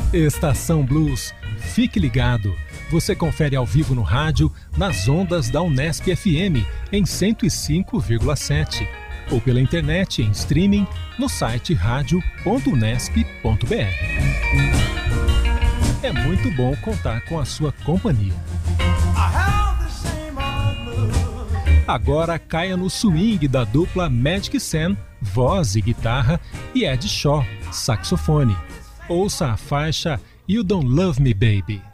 Estação Blues, fique ligado. Você confere ao vivo no rádio, nas ondas da Unesp FM, em 105,7. Ou pela internet em streaming no site radio.unesp.br. É muito bom contar com a sua companhia. Agora caia no swing da dupla Magic Sam, voz e guitarra, e Ed Shaw, saxofone. Ouça a faixa You Don't Love Me Baby.